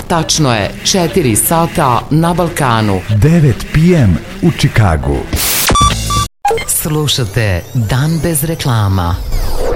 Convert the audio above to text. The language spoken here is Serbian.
Tačno je, 4 sata na Balkanu. 9 p.m. u Čikagu. Slušate Dan bez reklama.